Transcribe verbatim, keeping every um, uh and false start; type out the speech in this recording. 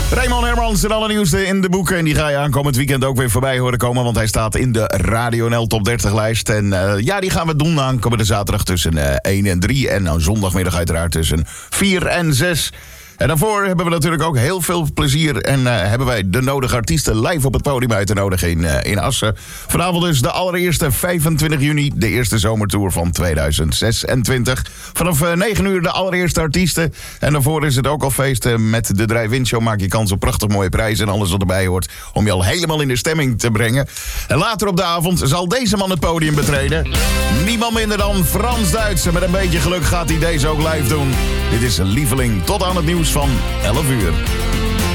Raymond Hermans, het allernieuwste in de boeken. En die ga je aankomend weekend ook weer voorbij horen komen. Want hij staat in de Radio N L Top dertig lijst. En uh, ja, die gaan we doen aankomende zaterdag tussen uh, één en drie. En nou, zondagmiddag uiteraard tussen vier en zes. En daarvoor hebben we natuurlijk ook heel veel plezier. En uh, hebben wij de nodige artiesten live op het podium uit te nodigen in, uh, in Assen. Vanavond dus de allereerste vijfentwintig juni. De eerste zomertour van tweeduizend zesentwintig. Vanaf uh, negen uur de allereerste artiesten. En daarvoor is het ook al feest. Uh, met de Drive-In Show maak je kans op prachtig mooie prijzen. En alles wat erbij hoort. Om je al helemaal in de stemming te brengen. En later op de avond zal deze man het podium betreden. Niemand minder dan Frans Duits. En met een beetje geluk gaat hij deze ook live doen. Dit is een lieveling tot aan het nieuws van elf uur.